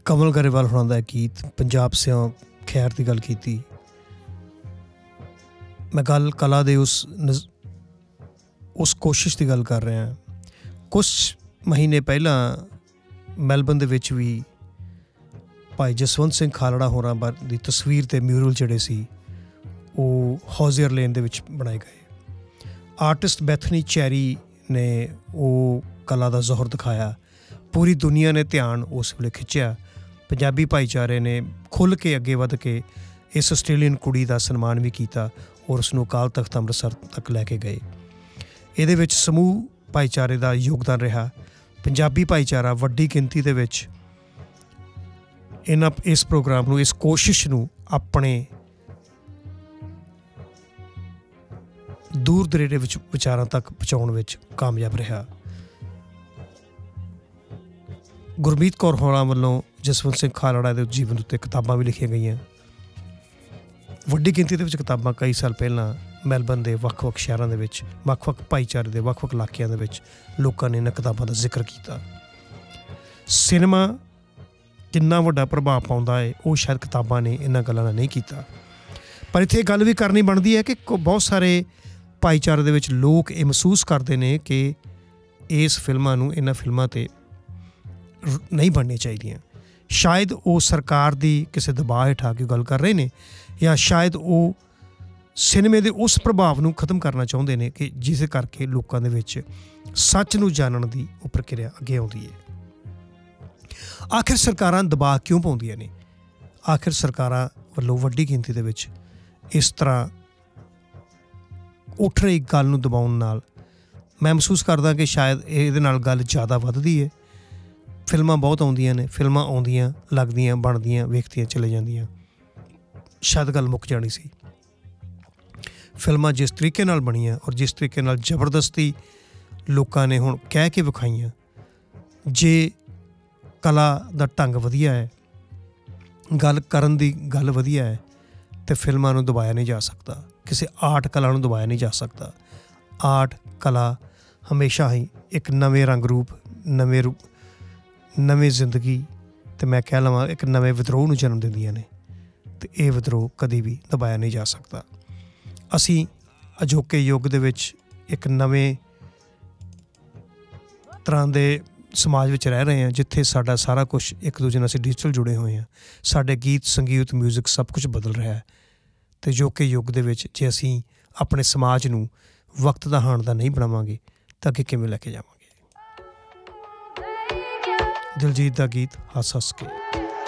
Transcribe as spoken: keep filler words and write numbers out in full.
कमल गरेवाल होना दा गीत पंजाब सियां खैर की गल की। मैं गल कला दे उस नज उस कोशिश की गल कर रहा। कुछ महीने पहला मैलबर्न दे विच भी भाई जसवंत सिंह खालड़ा होरां दी तस्वीर ते म्यूरल जिहड़े सी वो हॉजियर लेन दे विच बनाए गए। आर्टिस्ट बैथनी चैरी ने वो कला दा जोहर दिखाया। पूरी दुनिया ने ध्यान उस वेले खिंचिया। पंजाबी भाईचारे ने खुल के अगे वध के इस आस्ट्रेलियन कुड़ी का सन्मान भी किया और उसनूं अकाल तख्त अमृतसर तक लैके गए। ये विच समूह भाईचारे का योगदान रहा। पंजाबी भाईचारा वड्डी गिनती दे विच इन्हां इस प्रोग्राम नूं, इस कोशिश नूं अपने दूर दरेडे विच विचारां तक पहुँचाउण विच कामयाब रहा। गुरमीत कौर होरां वल्लों जसवंत सिंह खालड़ा के जीवन उत्ते किताबां भी लिखियां गईयां। वड्डी गिनती दे विच किताबां कई साल पहलां मैलबर्न के ਵੱਖ-ਵੱਖ शहरां दे विच ਵੱਖ-ਵੱਖ भाईचारे के ਵੱਖ-ਵੱਖ इलाकिਆਂ दे विच लोकां ने इन्हां किताबां दा जिक्र किया। सिनेमा किन्ना वड्डा प्रभाव पाउंदा है वो शायद किताबां ने इन्हां गल्लां नाल नहीं कीता। पर इत्थे गल भी करनी बनदी है कि बहुत सारे भाईचारे दे विच लोग ये महसूस करते हैं कि इस फिल्मां नूं इन्हां फिल्मां ते नहीं बननी चाहिए। शायद वो सरकार की किसी दबाव हेठ आके गल कर रहे हैं या शायद वो सिनेमे के उस प्रभाव को खत्म करना चाहते हैं कि जिस करके लोगों के विच सच नूं जानन की वो प्रक्रिया अगे आउंदी है। आखिर सरकारां दबाव क्यों पाउंदियां ने? आखिर सरकारां वल्लों वड्डी गिनती दे विच इस तरह उठ रही गल नूं दबाउण नाल मैं महसूस करदा कि शायद इहदे नाल गल ज़्यादा वधदी है। फिल्मां बहुत आउंदियां ने, फिल्मां आउंदियां लगदियां बनदियां वेखदियां चले जांदियां, शायद गल मुक जानी सी। फिल्मां जिस तरीके नाल बणियां और जिस तरीके नाल जबरदस्ती लोकां ने हुण कह के विखाइयां, जे कला दा ढंग वधिया है, गल करन दी गल वधिया है तो फिल्मां नूं दबाया नहीं जा सकता। किसी आर्ट कला नूं दबाया नहीं जा सकता। आर्ट कला हमेशा ही एक नवे रंग रूप, नवे रूप, नवी जिंदगी तो मैं कह लवां एक नवे विद्रोह नूं जन्म दिंदियां ने ते ये विद्रोह कभी भी दबाया नहीं जा सकता। असी अजोके युग दे विच एक नवे तरह के समाज विच रह रहे हैं जिथे साडा सारा कुछ एक दूजे नाल असीं डिजिटल जुड़े हुए हैं। साडे गीत संगीत म्यूजिक सब कुछ बदल रहा है। तो अजोके युग दे विच जे असीं अपने समाज नूं वक्त दा हाण दा नहीं बनावांगे तो अगे किवें लैके जावांगे। दिलजीत दा गीत हस हस के।